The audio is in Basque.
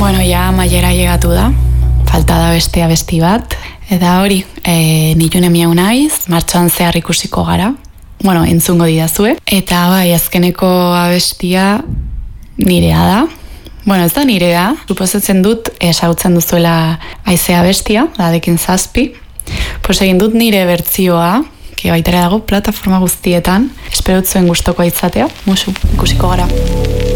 Bueno, ja maiera llegatu da, falta da beste abesti bat, eta hori, nilune miau naiz, martxoan zehar ikusiko gara, bueno, entzungo didazue, eta bai, azkeneko abestia nirea da. Bueno, ez da nirea, suposatzen dut, esagutzen duzuela aizea abestia, dadekin 7, pues egin dut nire bertzioa, que baitara dago plataforma guztietan, espero zuen gustokoa izatea, musu, ikusiko gara.